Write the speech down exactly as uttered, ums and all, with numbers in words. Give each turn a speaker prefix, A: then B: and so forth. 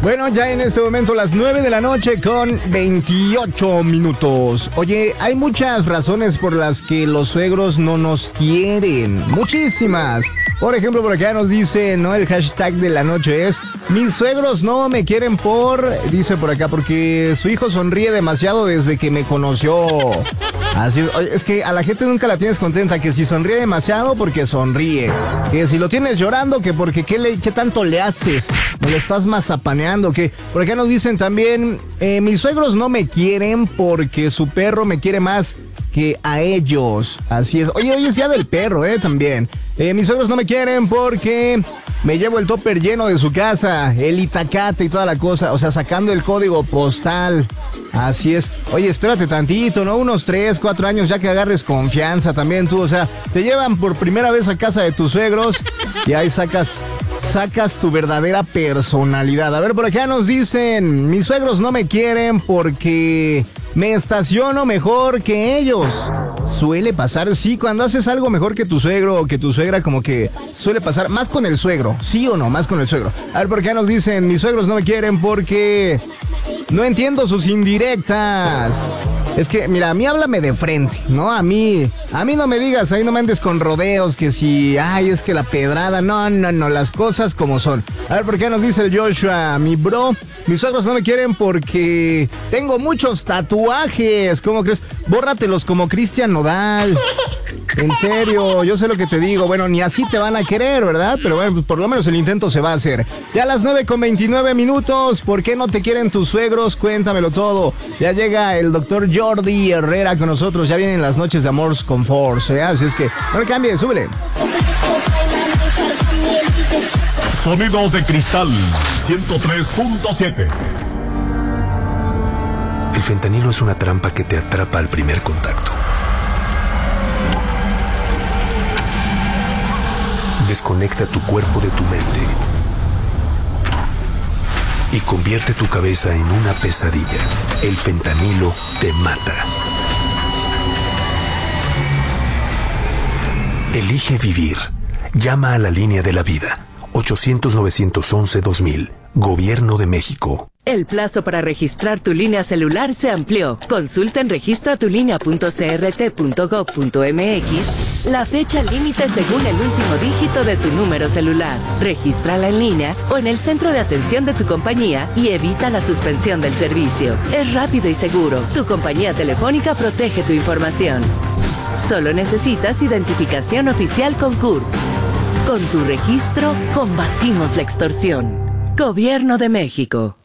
A: Bueno, ya en este momento las nueve de la noche con veintiocho minutos. Oye, hay muchas razones por las que los suegros no nos quieren. Muchísimas. Por ejemplo, por acá nos dice, ¿no? El hashtag de la noche es: mis suegros no me quieren por... Dice por acá, porque su hijo sonríe demasiado desde que me conoció. Así es. Oye, es que a la gente nunca la tienes contenta. Que si sonríe demasiado, porque sonríe. Que si lo tienes llorando, que porque qué, le, qué tanto le haces. Me lo estás mazapaneando. Que por acá nos dicen también, eh, mis suegros no me quieren porque su perro me quiere más que a ellos. Así es. Oye, hoy es día del perro, eh, también. Eh, mis suegros no me quieren porque me llevo el topper lleno de su casa, el itacate y toda la cosa, o sea, sacando el código postal. Así es. Oye, espérate tantito, ¿no? Unos tres, cuatro años ya que agarres confianza también tú, o sea, te llevan por primera vez a casa de tus suegros y ahí sacas... Sacas tu verdadera personalidad. A ver, por acá nos dicen, mis suegros no me quieren porque me estaciono mejor que ellos. Suele pasar, sí, cuando haces algo mejor que tu suegro o que tu suegra, como que suele pasar más con el suegro, ¿sí o no? Más con el suegro. A ver, por acá nos dicen, mis suegros no me quieren porque no entiendo sus indirectas. Es que, mira, a mí háblame de frente, ¿no? A mí, a mí no me digas, ahí no me andes con rodeos, que si, ay, es que la pedrada, no, no, no, las cosas como son. A ver, ¿por qué nos dice el Joshua? Mi bro, mis suegros no me quieren porque tengo muchos tatuajes, ¿cómo crees? Bórratelos como Cristian Nodal. En serio, yo sé lo que te digo. Bueno, ni así te van a querer, ¿verdad? Pero bueno, pues por lo menos el intento se va a hacer. Ya a las nueve con veintinueve minutos, ¿por qué no te quieren tus suegros? Cuéntamelo todo. Ya llega el doctor Jordi Herrera con nosotros. Ya vienen las noches de Amor con Force, ¿eh? Así es que no le cambies, súbele.
B: Sonidos de Cristal ciento tres punto siete.
C: El fentanilo es una trampa que te atrapa al primer contacto. Desconecta tu cuerpo de tu mente y convierte tu cabeza en una pesadilla. El fentanilo te mata. Elige vivir. Llama a la línea de la vida. ochocientos, novecientos once, dos mil. Gobierno de México.
D: El plazo para registrar tu línea celular se amplió. Consulta en registra tu línea punto c r t punto gov punto m x la fecha límite según el último dígito de tu número celular. Regístrala en línea o en el centro de atención de tu compañía y evita la suspensión del servicio. Es rápido y seguro. Tu compañía telefónica protege tu información. Solo necesitas identificación oficial con C U R P. Con tu registro, combatimos la extorsión. Gobierno de México.